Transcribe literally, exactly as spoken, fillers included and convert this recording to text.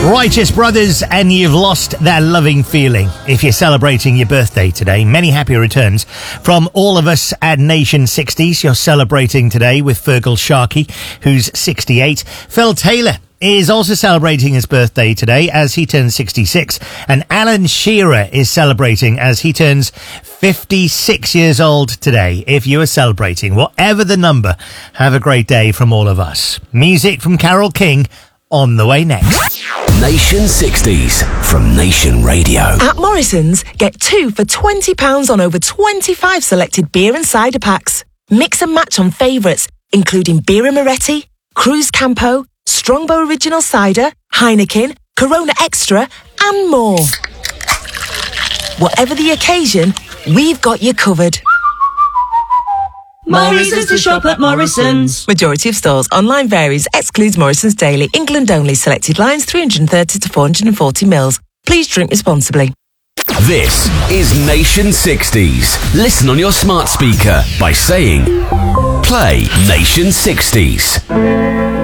Righteous Brothers, and You've Lost That Loving Feeling. If you're celebrating your birthday today, many happy returns from all of us at Nation sixties. You're celebrating today with Fergal Sharkey, who's sixty-eight. Phil Taylor is also celebrating his birthday today as he turns sixty-six. And Alan Shearer is celebrating as he turns fifty-six years old today. If you are celebrating, whatever the number, have a great day from all of us. Music from Carole King on the way next. Nation sixties from Nation Radio. At Morrison's, get two for twenty pounds on over twenty-five selected beer and cider packs. Mix and match on favourites, including Birra Moretti, Cruz Campo, Strongbow Original Cider, Heineken, Corona Extra, and more. Whatever the occasion, we've got you covered. Morrison's to shop at Morrison's. Majority of stores. Online varies. Excludes Morrison's Daily. England only. Selected lines three hundred thirty to four hundred forty mils. Please drink responsibly. This is Nation sixties. Listen on your smart speaker by saying, play Nation sixties.